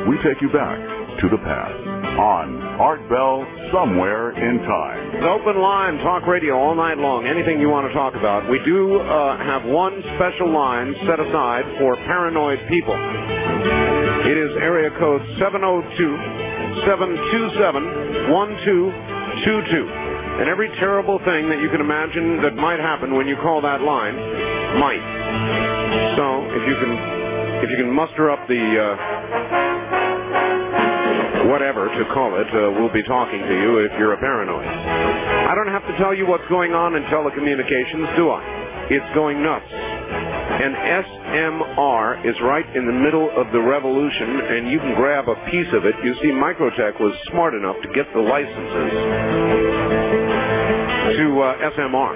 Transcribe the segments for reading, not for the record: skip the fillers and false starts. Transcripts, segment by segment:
we take you back to the past on Art Bell Somewhere in Time. Open line, talk radio all night long. Anything you want to talk about. We do have one special line set aside for paranoid people. It is area code 702-727-1222. And every terrible thing that you can imagine that might happen when you call that line might. So if you can muster up the whatever to call it, we'll be talking to you if you're a paranoid. I don't have to tell you what's going on in telecommunications, do I? It's going nuts. And SMR is right in the middle of the revolution, and you can grab a piece of it. You see, Microtech was smart enough to get the licenses to SMR.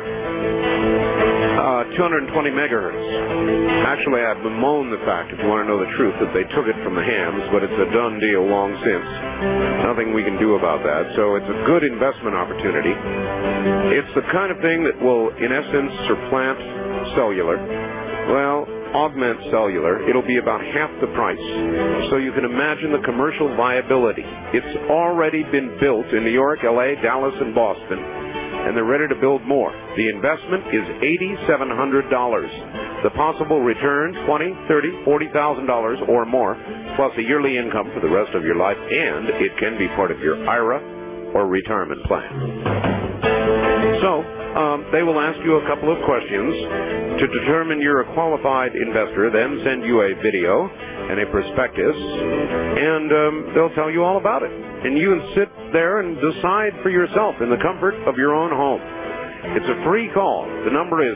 220 megahertz. Actually, I bemoan the fact, if you want to know the truth, that they took it from the hams, but it's a done deal long since. Nothing we can do about that, so it's a good investment opportunity. It's the kind of thing that will, in essence, supplant cellular. Well, augment cellular. It'll be about half the price. So you can imagine the commercial viability. It's already been built in New York, LA, Dallas, and Boston, and they're ready to build more. The investment is $8,700. The possible return, $20,000, $30,000, $40,000 or more, plus a yearly income for the rest of your life, and it can be part of your IRA or retirement plan. So, they will ask you a couple of questions to determine you're a qualified investor, then send you a video and a prospectus, and they'll tell you all about it. And you can sit there and decide for yourself in the comfort of your own home. It's a free call. The number is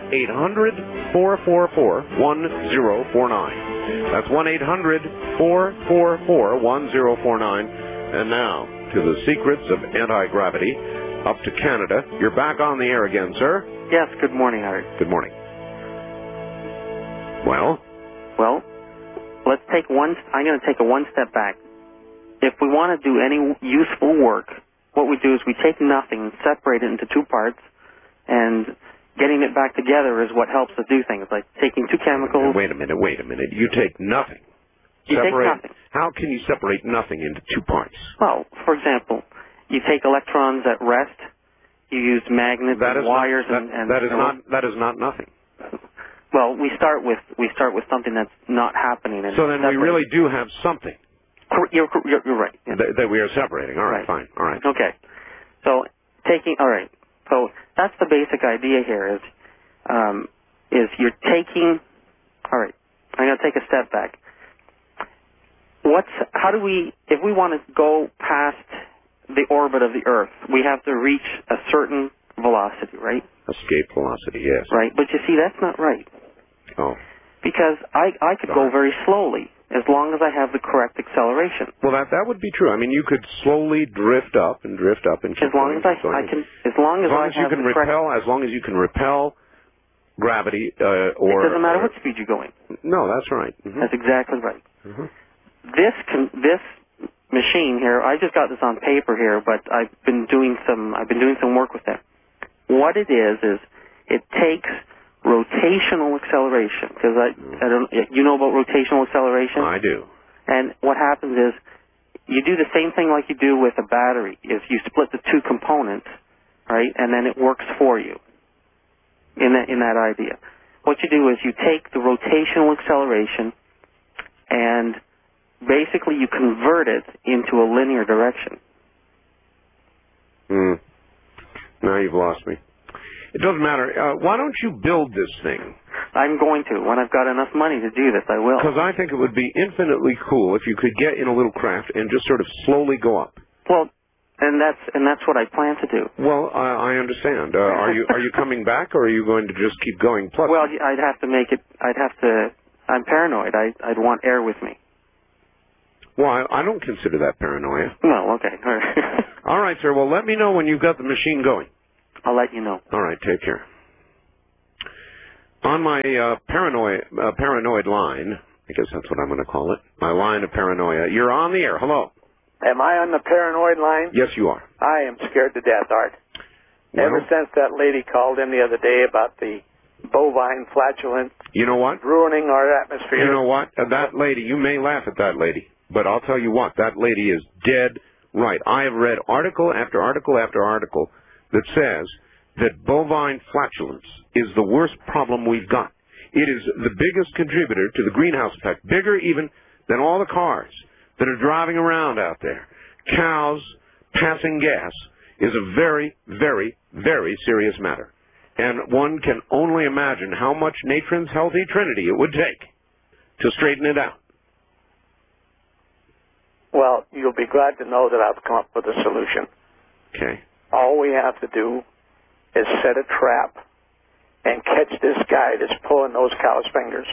1-800-444-1049. That's 1-800-444-1049. And now, to the secrets of anti-gravity. Up to Canada. You're back on the air again, sir. Yes, good morning, Art. Good morning. Well, let's take I'm going to take one step back. If we want to do any useful work, what we do is we take nothing, separate it into two parts, and getting it back together is what helps us do things, like taking two chemicals. Wait a minute. You take nothing. Take nothing. How can you separate nothing into two parts? Well, for example, you take electrons at rest, you use magnets and wires that is not nothing. Well, we start with something that's not happening. So then we really do have something. You're right. Yeah. That we are separating. All right, fine. All right. Okay. So So that's the basic idea here is you're taking. All right. I'm going to take a step back. If we want to go past the orbit of the Earth, we have to reach a certain velocity, right? Escape velocity, yes. Right, but you see, that's not right. Oh. Because I could go very slowly as long as I have the correct acceleration. Well, that would be true. I mean, you could slowly drift up and keep as long as I can, as long as you can repel gravity, or it doesn't matter what speed you're going. No, that's right. Mm-hmm. That's exactly right. Mm-hmm. This machine here, I just got this on paper here, but I've been doing some work with that. What it is it takes rotational acceleration, because I don't, you know about rotational acceleration? I do. And what happens is you do the same thing like you do with a battery, is you split the two components, right, and then it works for you in that idea. What you do is you take the rotational acceleration and basically you convert it into a linear direction. Now you've lost me. It doesn't matter. Why don't you build this thing? I'm going to. When I've got enough money to do this, I will. Because I think it would be infinitely cool if you could get in a little craft and just sort of slowly go up. Well, and that's what I plan to do. Well, I understand. Are you coming back, or are you going to just keep going? Plus, well, I'd have to make it. I'm paranoid. I'd want air with me. Well, I don't consider that paranoia. No, okay. All right. All right, sir. Well, let me know when you've got the machine going. I'll let you know. All right, take care. On my paranoid line, I guess that's what I'm going to call it, my line of paranoia, you're on the air. Hello. Am I on the paranoid line? Yes, you are. I am scared to death, Art. Well, ever since that lady called in the other day about the bovine flatulence. You know what? Ruining our atmosphere. You know what? That lady, you may laugh at that lady, But I'll tell you what, that lady is dead right. I have read article after article after article that says that bovine flatulence is the worst problem we've got. It is the biggest contributor to the greenhouse effect, bigger even than all the cars that are driving around out there. Cows passing gas is a very, very, very serious matter. And one can only imagine how much Natron's Healthy Trinity it would take to straighten it out. Well, you'll be glad to know that I've come up with a solution. Okay. All we have to do is set a trap and catch this guy that's pulling those cows' fingers.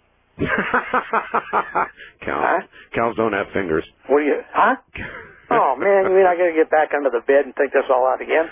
Cows don't have fingers. What do you, huh? Oh, man, you mean I got to get back under the bed and think this all out again?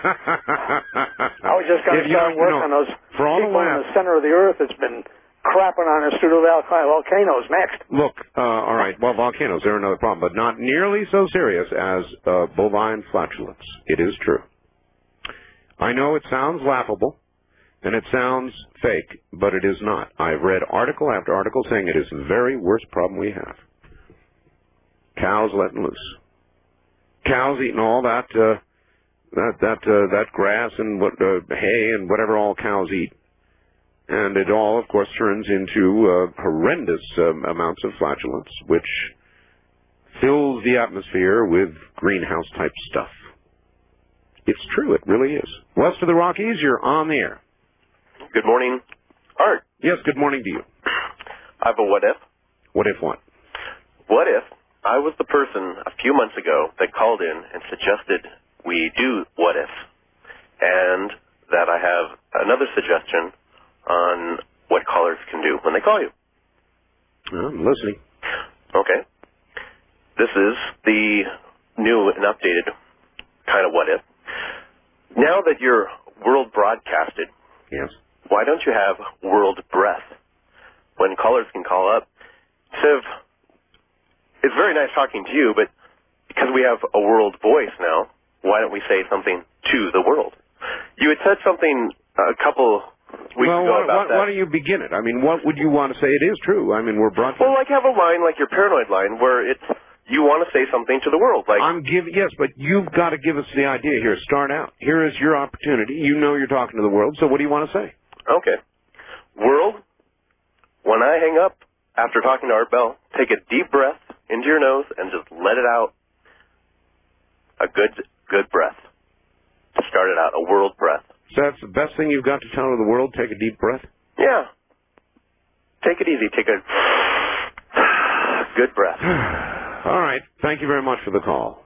I was just going to start working on those people in the center of the earth that's been crapping on the pseudo volcanoes next. Look, all right, well, volcanoes, they're another problem, but not nearly so serious as bovine flatulence. It is true. I know it sounds laughable, and it sounds fake, but it is not. I've read article after article saying it is the very worst problem we have. Cows letting loose. Cows eating all that grass and hay and whatever all cows eat. And it all, of course, turns into horrendous amounts of flatulence, which fills the atmosphere with greenhouse-type stuff. It's true, it really is. West of the Rockies, you're on the air. Good morning, Art. Yes, good morning to you. I have a what if. What if what? What if I was the person a few months ago that called in and suggested we do what if, and that I have another suggestion on what callers can do when they call you. I'm listening. Okay. This is the new and updated kind of what if. Now that you're world broadcasted, yes, why don't you have world breath? When callers can call up, instead of, it's very nice talking to you, but because we have a world voice now, why don't we say something to the world? You had said something a couple weeks ago about that. Why don't you begin it? I mean, what would you want to say? It is true. I mean, we're broadcasting. Well, like have a line like your paranoid line where it's you want to say something to the world. Like yes, but you've got to give us the idea here. Start out. Here is your opportunity. You know you're talking to the world, so what do you want to say? Okay. World, when I hang up after talking to Art Bell, take a deep breath into your nose and just let it out. A good breath. To start it out, a world breath. So that's the best thing you've got to tell the world? Take a deep breath? Yeah. Take it easy. Take a good breath. All right. Thank you very much for the call.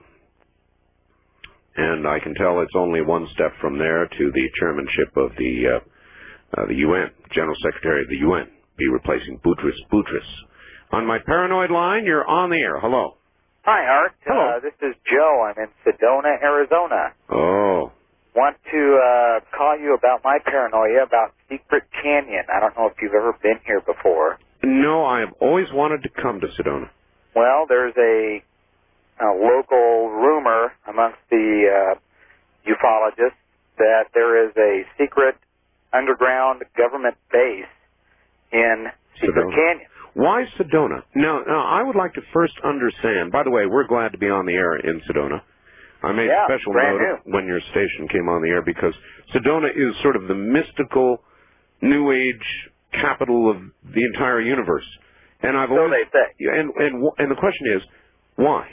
And I can tell it's only one step from there to the chairmanship of the UN, General Secretary of the UN, be replacing Boutros. On my paranoid line, you're on the air. Hello. Hi, Art. Hello. This is Joe. I'm in Sedona, Arizona. Oh. Want to call you about my paranoia about Secret Canyon. I don't know if you've ever been here before. No, I have always wanted to come to Sedona. Well, there's a local rumor amongst the ufologists that there is a secret underground government base in Secret Canyon. Why Sedona? Now, I would like to first understand. By the way, we're glad to be on the air in Sedona. I made a special note when your station came on the air because Sedona is sort of the mystical, New Age capital of the entire universe. And I've always, they say. And the question is, why?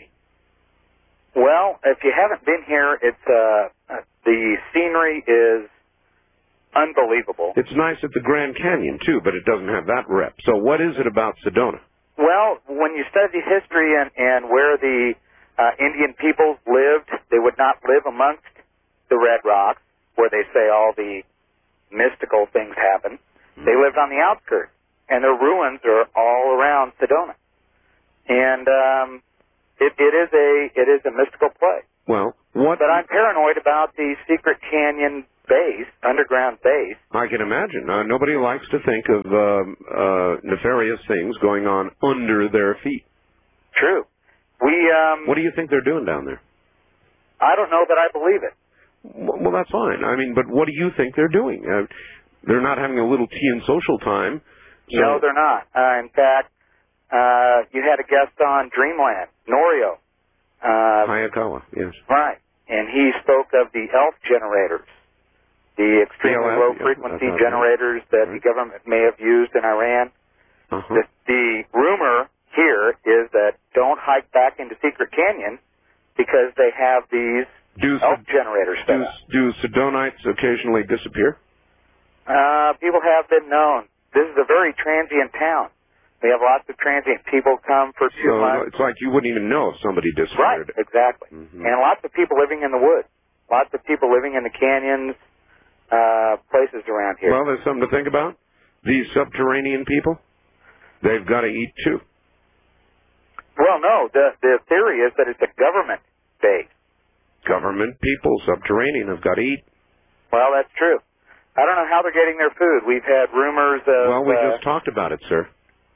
Well, if you haven't been here, it's the scenery is unbelievable. It's nice at the Grand Canyon, too, but it doesn't have that rep. So what is it about Sedona? Well, when you study history and where the Indian peoples lived, they would not live amongst the Red Rocks, where they say all the mystical things happen. Mm-hmm. They lived on the outskirts, and their ruins are all around Sedona. And it is a mystical place. Well, what? But I'm paranoid about the Secret Canyon base, underground base. I can imagine. Nobody likes to think of nefarious things going on under their feet. True. What do you think they're doing down there? I don't know that I believe it. Well, that's fine. I mean, but what do you think they're doing? They're not having a little tea and social time. So. No, they're not. In fact, you had a guest on Dreamland, Norio. Hayakawa, yes. Right. And he spoke of the ELF generators, the extremely low-frequency generators that the government may have used in Iran. The rumor here is that don't hike back into Secret Canyon because they have these ELF generators set up. Do Sidonites occasionally disappear? People have been known. This is a very transient town. We have lots of transient people come for 2 months. It's like you wouldn't even know if somebody disappeared. Right, exactly. And lots of people living in the woods. Lots of people living in the canyons, places around here. Well, there's something to think about. These subterranean people, they've got to eat too. Well, no. The theory is that it's a government base. Government people, subterranean, have got to eat. Well, that's true. I don't know how they're getting their food. We've had rumors of... Well, we just talked about it, sir.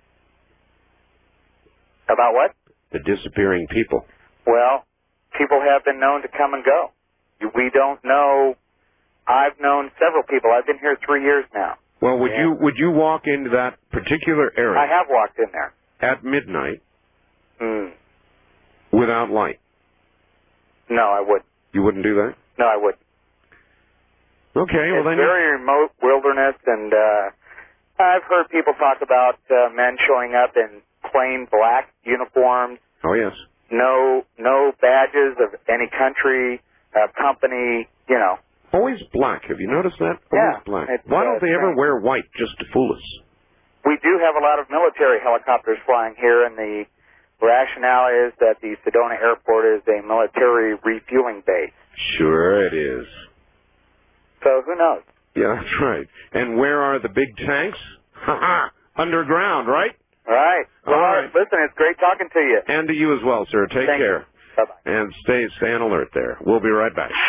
About what? The disappearing people. Well, people have been known to come and go. We don't know. I've known several people. I've been here 3 years now. Well, would you walk into that particular area? I have walked in there. At midnight without light? No, I wouldn't. You wouldn't do that? No, I wouldn't. Okay, well then... It's very remote wilderness, and I've heard people talk about men showing up in plain black uniforms. Oh, yes. No badges of any country, company, you know. Always black. Have you noticed that? Yeah. Always black. Why don't they ever wear white just to fool us? We do have a lot of military helicopters flying here, and the rationale is that the Sedona Airport is a military refueling base. Sure it is. So who knows? Yeah, that's right. And where are the big tanks? Underground, right? All right. Well, all right. Listen, it's great talking to you. And to you as well, sir. Take care. Bye-bye. And stay on alert there. We'll be right back.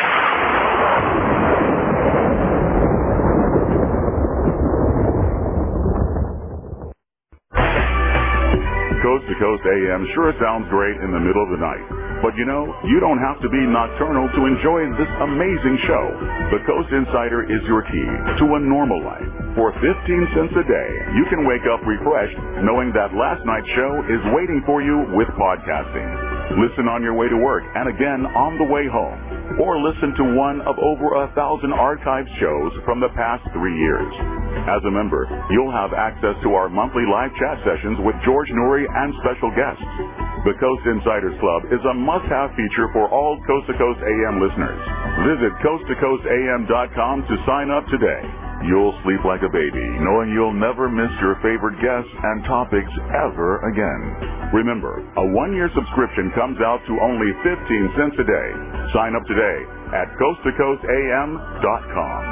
Coast to Coast AM sure sounds great in the middle of the night. But you know, you don't have to be nocturnal to enjoy this amazing show. The Coast Insider is your key to a normal life. For 15 cents a day, you can wake up refreshed knowing that last night's show is waiting for you with podcasting. Listen on your way to work and again on the way home. Or listen to one of over 1,000 archived shows from the past 3 years. As a member, you'll have access to our monthly live chat sessions with George Noory and special guests. The Coast Insiders Club is a must-have feature for all Coast to Coast AM listeners. Visit coasttocoastam.com to sign up today. You'll sleep like a baby, knowing you'll never miss your favorite guests and topics ever again. Remember, a 1-year subscription comes out to only 15 cents a day. Sign up today at coasttocoastam.com.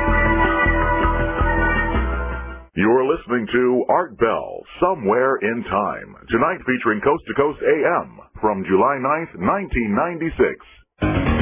You're listening to Art Bell, Somewhere in Time. Tonight featuring Coast to Coast AM from July 9th, 1996.